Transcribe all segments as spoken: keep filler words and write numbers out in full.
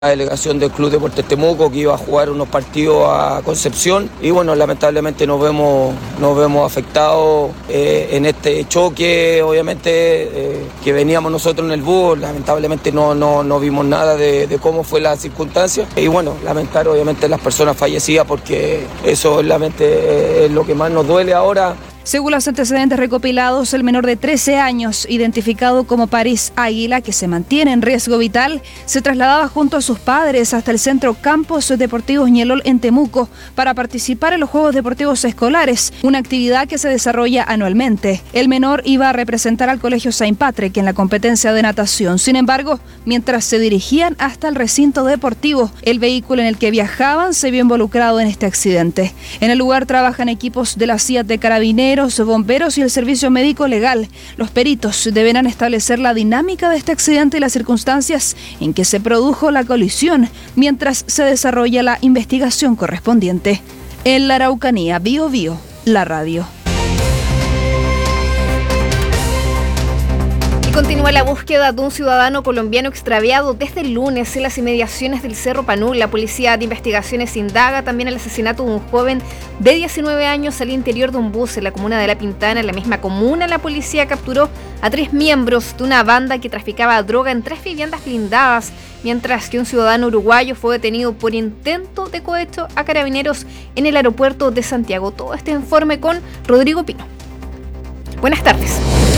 La delegación del Club Deportes Temuco que iba a jugar unos partidos a Concepción y bueno, lamentablemente nos vemos, nos vemos afectados eh, en este choque, obviamente eh, que veníamos nosotros en el bus, lamentablemente no, no, no vimos nada de, de cómo fue la circunstancia y bueno, lamentar obviamente las personas fallecidas porque eso obviamente es lo que más nos duele ahora. Según los antecedentes recopilados, el menor de trece años, identificado como París Águila, que se mantiene en riesgo vital, se trasladaba junto a sus padres hasta el Centro Campos Deportivos Ñelol en Temuco para participar en los Juegos Deportivos Escolares, una actividad que se desarrolla anualmente. El menor iba a representar al Colegio Saint Patrick en la competencia de natación. Sin embargo, mientras se dirigían hasta el recinto deportivo, el vehículo en el que viajaban se vio involucrado en este accidente. En el lugar trabajan equipos de la C I A T de Carabineros, bomberos y el servicio médico legal. Los peritos deberán establecer la dinámica de este accidente y las circunstancias en que se produjo la colisión, mientras se desarrolla la investigación correspondiente. En la Araucanía, Bío Bío, la radio. Continúa la búsqueda de un ciudadano colombiano extraviado desde el lunes en las inmediaciones del Cerro Panul. La Policía de Investigaciones indaga también el asesinato de un joven de diecinueve años al interior de un bus en la comuna de La Pintana. En la misma comuna, la policía capturó a tres miembros de una banda que traficaba droga en tres viviendas blindadas, mientras que un ciudadano uruguayo fue detenido por intento de cohecho a carabineros en el aeropuerto de Santiago. Todo este informe con Rodrigo Pino. Buenas tardes.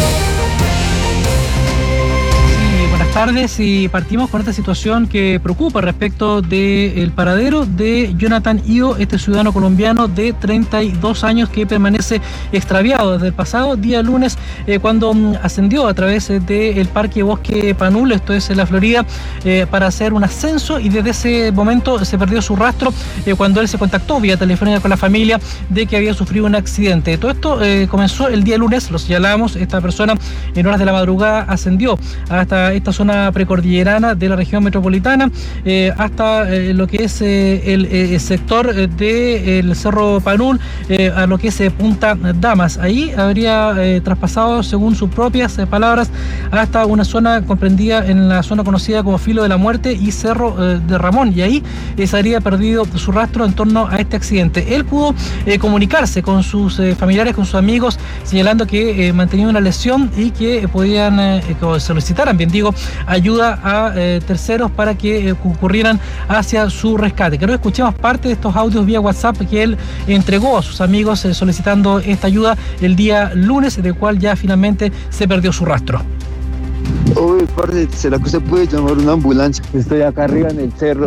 Buenas tardes y partimos con esta situación que preocupa respecto del paradero de Jonathan Io, este ciudadano colombiano de treinta y dos años que permanece extraviado desde el pasado día lunes eh, cuando ascendió a través del Parque Bosque Panul, esto es en la Florida, eh, para hacer un ascenso y desde ese momento se perdió su rastro eh, cuando él se contactó vía telefónica con la familia de que había sufrido un accidente. Todo esto eh, comenzó el día lunes, lo señalamos, esta persona en horas de la madrugada ascendió hasta esta zona precordillerana de la región metropolitana eh, hasta eh, lo que es eh, el, el sector del Cerro Panul eh, a lo que es eh, Punta Damas. Ahí habría eh, traspasado, según sus propias eh, palabras, hasta una zona comprendida en la zona conocida como Filo de la Muerte y Cerro eh, de Ramón, y ahí eh, se habría perdido su rastro en torno a este accidente. Él pudo eh, comunicarse con sus eh, familiares, con sus amigos, señalando que eh, mantenía una lesión y que podían eh, que solicitaran, bien digo, ayuda a eh, terceros para que eh, concurrieran hacia su rescate. Creo que escuchemos parte de estos audios vía WhatsApp que él entregó a sus amigos eh, solicitando esta ayuda el día lunes, del cual ya finalmente se perdió su rastro. Oye, parce, ¿será que usted puede llamar una ambulancia? Estoy acá arriba en el cerro.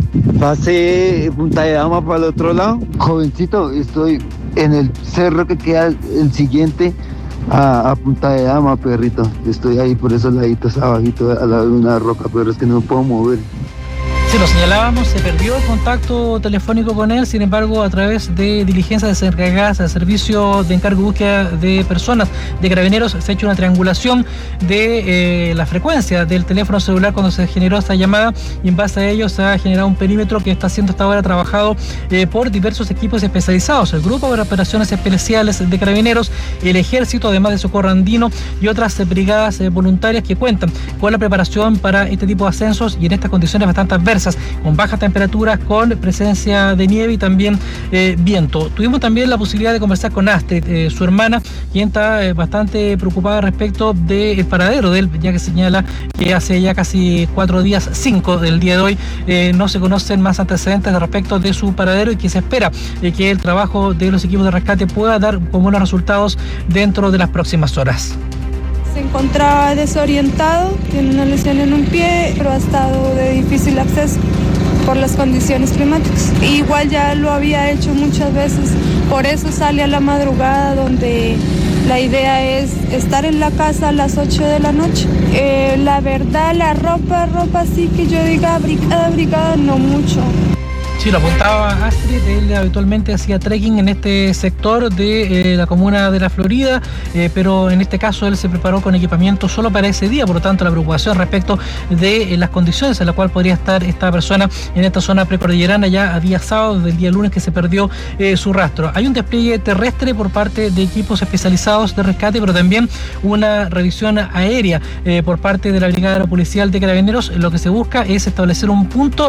Pasé Punta de Dama para el otro lado. Jovencito, estoy en el cerro que queda el siguiente a, a Punta de Dama, perrito. Estoy ahí por esos laditos abajito al lado de una roca, pero es que no me puedo mover. Sí, lo señalábamos, se perdió el contacto telefónico con él, sin embargo, a través de diligencias encargadas al servicio de encargo y búsqueda de personas de Carabineros, se ha hecho una triangulación de eh, la frecuencia del teléfono celular cuando se generó esta llamada, y en base a ello se ha generado un perímetro que está siendo hasta ahora trabajado eh, por diversos equipos especializados, el Grupo de Operaciones Especiales de Carabineros, el Ejército, además de Socorro Andino y otras eh, brigadas eh, voluntarias que cuentan con la preparación para este tipo de ascensos y en estas condiciones bastante adversas, con bajas temperaturas, con presencia de nieve y también eh, viento. Tuvimos también la posibilidad de conversar con Astrid, eh, su hermana, quien está eh, bastante preocupada respecto del paradero de él, ya que señala que hace ya casi cuatro días, cinco del día de hoy, eh, no se conocen más antecedentes respecto de su paradero y que se espera eh, que el trabajo de los equipos de rescate pueda dar como buenos resultados dentro de las próximas horas. Se encontraba desorientado, tiene una lesión en un pie, pero ha estado de difícil acceso por las condiciones climáticas. Igual ya lo había hecho muchas veces, por eso sale a la madrugada, donde la idea es estar en la casa a las ocho de la noche. Eh, la verdad, la ropa, ropa sí que yo diga abrigada, abrigada, no mucho. Sí, lo apuntaba Astrid, él habitualmente hacía trekking en este sector de eh, la comuna de La Florida, eh, pero en este caso él se preparó con equipamiento solo para ese día, por lo tanto la preocupación respecto de eh, las condiciones en las cuales podría estar esta persona en esta zona precordillerana ya a día sábado, del día lunes que se perdió eh, su rastro. Hay un despliegue terrestre por parte de equipos especializados de rescate, pero también una revisión aérea eh, por parte de la Brigada Policial de Carabineros. Lo que se busca es establecer un punto